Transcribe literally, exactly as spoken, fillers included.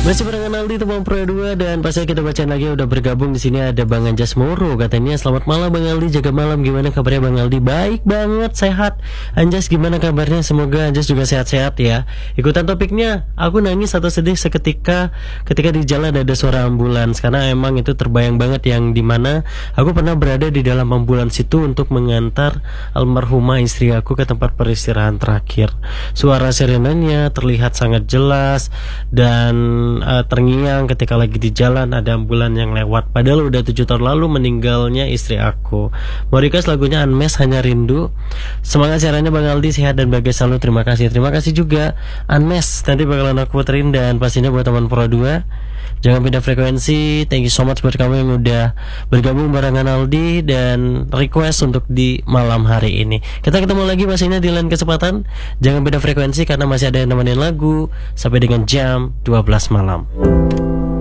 Masih barengan Aldi teman Pro dua dan pastinya kita bacain lagi udah bergabung di sini ada Bang Anjas Moro katanya selamat malam Bang Aldi, jaga malam, gimana kabarnya Bang Aldi? Baik banget, sehat. Anjas gimana kabarnya? Semoga Anjas juga sehat-sehat ya. Ikutan topiknya, aku nangis atau sedih seketika ketika di jalan ada suara ambulans karena emang itu terbayang banget yang dimana aku pernah berada di dalam ambulans itu untuk mengantar almarhumah istri aku ke tempat peristirahatan terakhir. Suara sirenenya terlihat sangat jelas dan uh, terngiang ketika lagi di jalan ada ambulan yang lewat. Padahal udah tujuh tahun lalu meninggalnya istri aku. Mau request lagunya Unmesh Hanya Rindu. Semangat siarannya Bang Aldi, sehat dan bahagia selalu. Terima kasih. Terima kasih juga Unmesh. Nanti bakalan aku puterin dan pastinya buat teman Pro dua jangan pindah frekuensi. Thank you so much buat kamu yang udah bergabung barengan Aldi dan request untuk di malam hari ini. Kita ketemu lagi pastinya di lain kesempatan. Jangan beda frekuensi karena masih ada yang nemenin lagu sampai dengan jam dua belas malam.